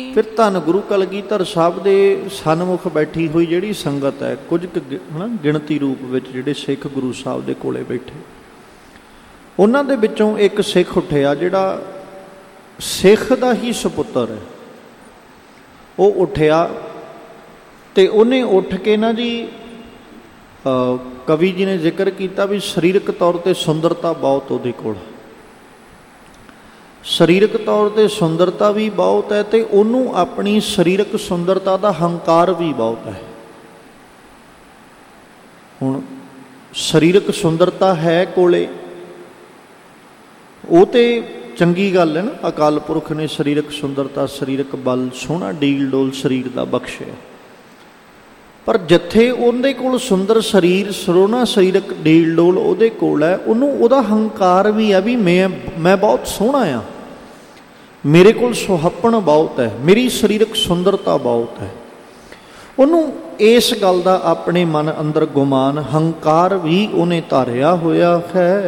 ਫਿਰ ਧੰਨ ਗੁਰੂ ਕਲਗੀਧਰ ਸਾਹਿਬ ਦੇ ਸਨਮੁਖ ਬੈਠੀ ਹੋਈ ਜਿਹੜੀ ਸੰਗਤ ਹੈ, ਕੁਝ ਕੁ ਗਿਣਤੀ ਰੂਪ ਵਿੱਚ ਜਿਹੜੇ ਸਿੱਖ ਗੁਰੂ ਸਾਹਿਬ ਦੇ ਕੋਲੇ ਬੈਠੇ, ਉਹਨਾਂ ਦੇ ਵਿੱਚੋਂ ਇੱਕ ਸਿੱਖ ਉੱਠਿਆ ਜਿਹੜਾ ਸਿੱਖ ਦਾ ਹੀ ਸਪੁੱਤਰ ਹੈ। ਉਹ ਉੱਠਿਆ ਅਤੇ ਉਹਨੇ ਉੱਠ ਕੇ ਨਾ ਜੀ, ਕਵੀ ਜੀ ਨੇ ਜ਼ਿਕਰ ਕੀਤਾ ਵੀ ਸਰੀਰਕ ਤੌਰ 'ਤੇ ਸੁੰਦਰਤਾ ਬਹੁਤ ਉਹਦੇ ਕੋਲ, ਸਰੀਰਕ ਤੌਰ 'ਤੇ ਸੁੰਦਰਤਾ ਵੀ ਬਹੁਤ ਹੈ ਅਤੇ ਉਹਨੂੰ ਆਪਣੀ ਸਰੀਰਕ ਸੁੰਦਰਤਾ ਦਾ ਹੰਕਾਰ ਵੀ ਬਹੁਤ ਹੈ। ਹੁਣ ਸਰੀਰਕ ਸੁੰਦਰਤਾ ਹੈ ਕੋਲੇ, ਉਹ ਤਾਂ ਚੰਗੀ ਗੱਲ ਹੈ ਨਾ, ਅਕਾਲ ਪੁਰਖ ਨੇ ਸਰੀਰਕ ਸੁੰਦਰਤਾ, ਸਰੀਰਕ ਬਲ, ਸੋਹਣਾ ਡੀਲ ਡੋਲ ਸਰੀਰ ਦਾ ਬਖਸ਼ਿਆ, ਪਰ ਜਿੱਥੇ ਉਹਦੇ ਕੋਲ ਸੁੰਦਰ ਸਰੀਰ, ਸੋਹਣਾ ਸਰੀਰਕ ਡੀਲ ਡੋਲ ਉਹਦੇ ਕੋਲ ਹੈ, ਉਹਨੂੰ ਉਹਦਾ ਹੰਕਾਰ ਵੀ ਹੈ ਵੀ ਮੈਂ ਬਹੁਤ ਸੋਹਣਾ ਹਾਂ, ਮੇਰੇ ਕੋਲ ਸੁਹੱਪਣ ਬਹੁਤ ਹੈ, ਮੇਰੀ ਸਰੀਰਕ ਸੁੰਦਰਤਾ ਬਹੁਤ ਹੈ। ਉਹਨੂੰ ਇਸ ਗੱਲ ਦਾ ਆਪਣੇ ਮਨ ਅੰਦਰ ਗੁਮਾਨ, ਹੰਕਾਰ ਵੀ ਉਹਨੇ ਧਾਰਿਆ ਹੋਇਆ ਹੈ।